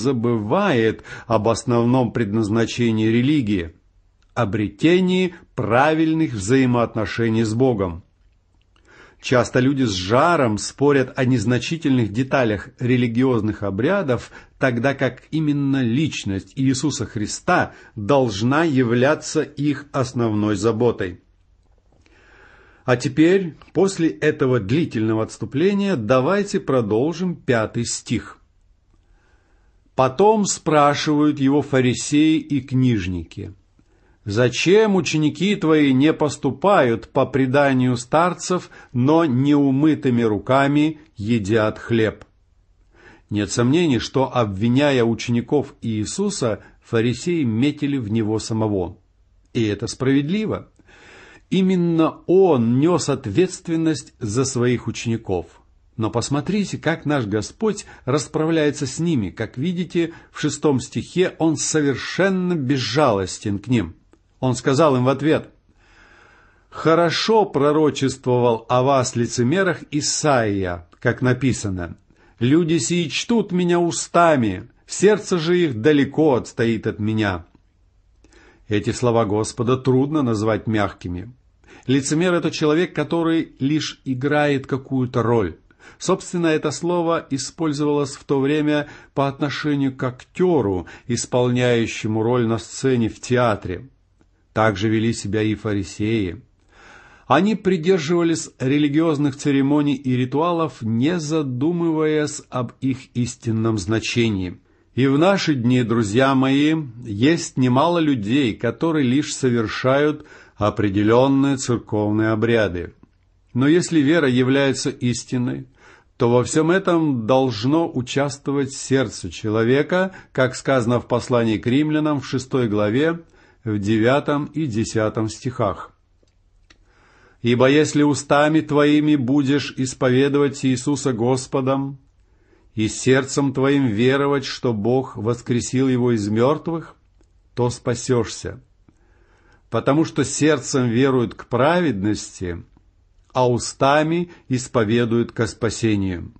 забывает об основном предназначении религии – обретении правильных взаимоотношений с Богом. Часто люди с жаром спорят о незначительных деталях религиозных обрядов, тогда как именно личность Иисуса Христа должна являться их основной заботой. А теперь, после этого длительного отступления, давайте продолжим 5 стих. «Потом спрашивают его фарисеи и книжники: зачем ученики твои не поступают по преданию старцев, но неумытыми руками едят хлеб?» Нет сомнений, что, обвиняя учеников Иисуса, фарисеи метили в него самого. И это справедливо. Именно он нес ответственность за своих учеников. Но посмотрите, как наш Господь расправляется с ними. Как видите, в 6 стихе он совершенно безжалостен к ним. Он сказал им в ответ: «Хорошо пророчествовал о вас, лицемерах, Исаия, как написано: люди сии чтут меня устами, сердце же их далеко отстоит от меня». Эти слова Господа трудно назвать мягкими. Лицемер – это человек, который лишь играет какую-то роль. Собственно, это слово использовалось в то время по отношению к актеру, исполняющему роль на сцене в театре. Так же вели себя и фарисеи. Они придерживались религиозных церемоний и ритуалов, не задумываясь об их истинном значении. И в наши дни, друзья мои, есть немало людей, которые лишь совершают определенные церковные обряды. Но если вера является истинной, то во всем этом должно участвовать сердце человека, как сказано в послании к римлянам в 6 главе, в 9 и 10 стихах. «Ибо если устами твоими будешь исповедовать Иисуса Господом, и сердцем твоим веровать, что Бог воскресил его из мертвых, то спасешься. Потому что сердцем веруют к праведности, а устами исповедуют ко спасению».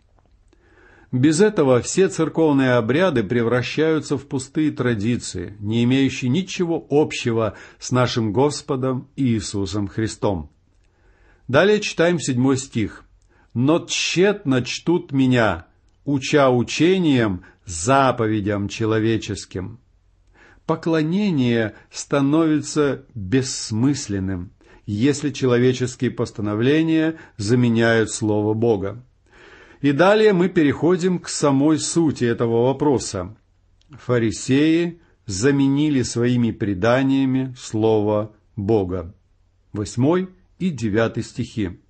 Без этого все церковные обряды превращаются в пустые традиции, не имеющие ничего общего с нашим Господом Иисусом Христом. Далее читаем 7 стих. «Но тщетно чтут меня, уча учением, заповедям человеческим». Поклонение становится бессмысленным, если человеческие постановления заменяют Слово Бога. И далее мы переходим к самой сути этого вопроса. Фарисеи заменили своими преданиями Слово Бога. 8 и 9 стихи.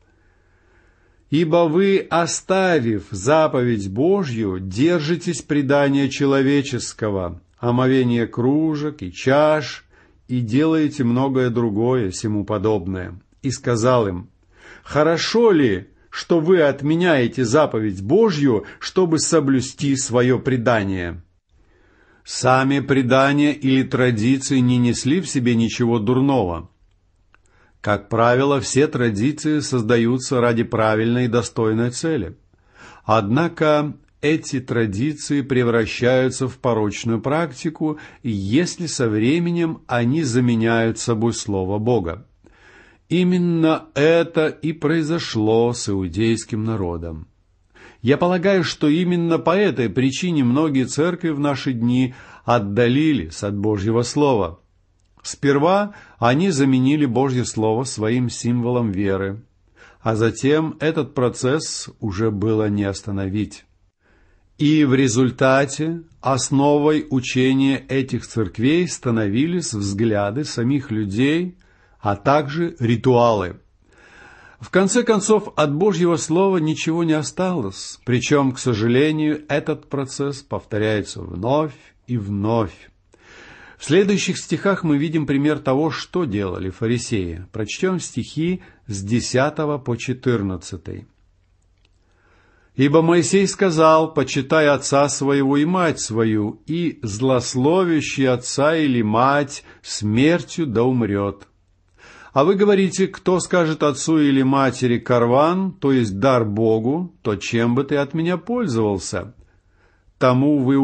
«Ибо вы, оставив заповедь Божью, держитесь предания человеческого, омовения кружек и чаш, и делаете многое другое сему подобное». И сказал им: «Хорошо ли, что вы отменяете заповедь Божью, чтобы соблюсти свое предание?» Сами предания или традиции не несли в себе ничего дурного. Как правило, все традиции создаются ради правильной и достойной цели. Однако эти традиции превращаются в порочную практику, если со временем они заменяют собой Слово Бога. Именно это и произошло с иудейским народом. Я полагаю, что именно по этой причине многие церкви в наши дни отдалились от Божьего Слова. Сперва они заменили Божье Слово своим символом веры, а затем этот процесс уже было не остановить. И в результате основой учения этих церквей становились взгляды самих людей, а также ритуалы. В конце концов, от Божьего Слова ничего не осталось, причем, к сожалению, этот процесс повторяется вновь и вновь. В следующих стихах мы видим пример того, что делали фарисеи. Прочтем стихи с 10 по 14. «Ибо Моисей сказал: почитай отца своего и мать свою, и злословящий отца или мать смертью да умрет. А вы говорите: кто скажет отцу или матери карван, то есть дар Богу, то чем бы ты от меня пользовался? Тому вы